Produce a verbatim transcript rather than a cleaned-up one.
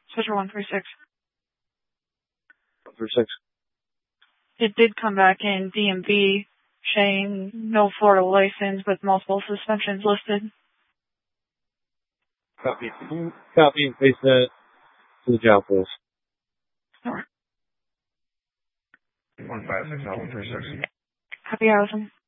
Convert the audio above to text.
Switcher one three six. one three six. It did come back in D M V, saying no Florida license with multiple suspensions listed. Copy. Copy and paste that to the job post. Alright. one five six one three six. Happy housing.